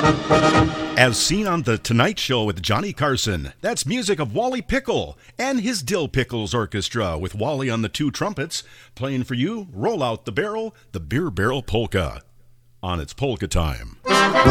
As seen on The Tonight Show with Johnny Carson, that's music of Wally Pickle and his Dill Pickles Orchestra with Wally on the two trumpets, playing for you Roll Out the Barrel, the Beer Barrel Polka, on its Polka Time.